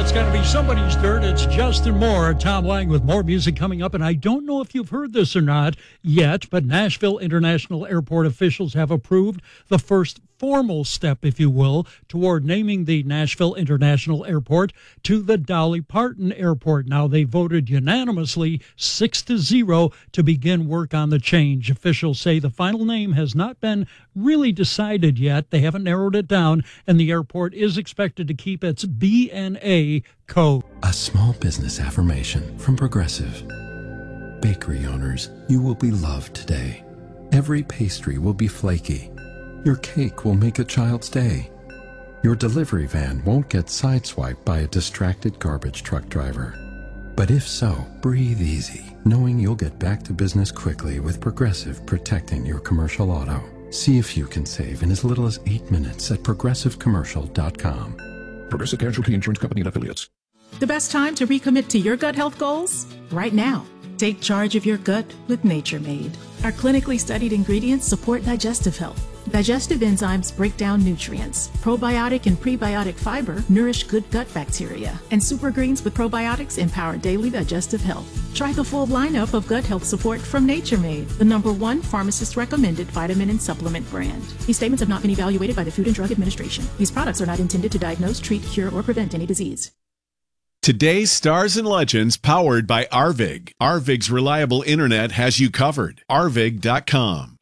It's got to be somebody's dirt. It's Justin Moore, Tom Lang with more music coming up. And I don't know if you've heard this or not yet, but Nashville International Airport officials have approved the first formal step, if you will, toward naming the Nashville International Airport to the Dolly Parton Airport. Now, they voted unanimously 6-0 to begin work on the change. Officials say the final name has not been really decided yet. They haven't narrowed it down, and the airport is expected to keep its BNA code. A small business affirmation from Progressive. Bakery owners, you will be loved today. Every pastry will be flaky. Your cake will make a child's day. Your delivery van won't get sideswiped by a distracted garbage truck driver. But if so, breathe easy, knowing you'll get back to business quickly with Progressive protecting your commercial auto. See if you can save in as little as 8 minutes at progressivecommercial.com. Progressive Casualty Insurance Company and Affiliates. The best time to recommit to your gut health goals? Right now. Take charge of your gut with Nature Made. Our clinically studied ingredients support digestive health. Digestive enzymes break down nutrients. Probiotic and prebiotic fiber nourish good gut bacteria. And super greens with probiotics empower daily digestive health. Try the full lineup of gut health support from Nature Made, the #1 pharmacist-recommended vitamin and supplement brand. These statements have not been evaluated by the Food and Drug Administration. These products are not intended to diagnose, treat, cure, or prevent any disease. Today's Stars and Legends, powered by Arvig. Arvig's reliable internet has you covered. Arvig.com.